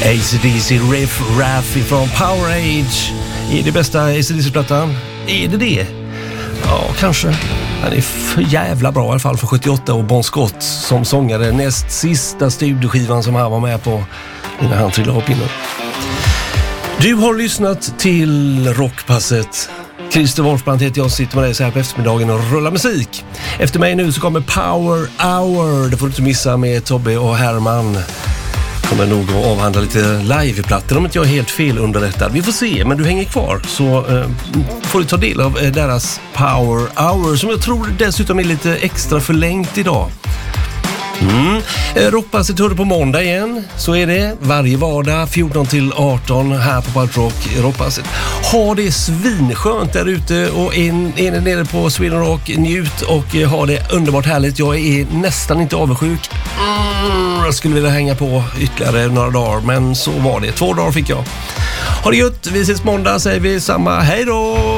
AC/DC Riff Raff från Power Age. Är det bästa AC/DC-plattan? Är det? Ja, kanske. Han är för jävla bra i alla fall för 78 och Bon Scott som sångare. Näst sista studioskivan som han var med på innan han trillade upp innan. Du har lyssnat till Rockpasset. Christer Wolfbrand heter jag, sitter med dig så här på eftermiddagen och rullar musik. Efter mig nu så kommer Power Hour. Det får du inte missa med Tobbe och Herman. Kommer nog att avhandla lite liveplattor om inte jag är helt fel underrättad. Vi får se, men du hänger kvar så får du ta del av deras Power Hour som jag tror dessutom är lite extra förlängt idag. Rockpasset hör du på måndag igen. Så är det varje vardag 14-18 här på Paltrock Rockpasset. Ha det svinskönt där ute och är nere på Sweden Rock. Njut och ha det underbart härligt. Jag är nästan inte avundsjuk. Jag skulle vilja hänga på ytterligare några dagar, men så var det. 2 dagar fick jag. Ha det gött, vi ses måndag, säger vi samma. Hej då!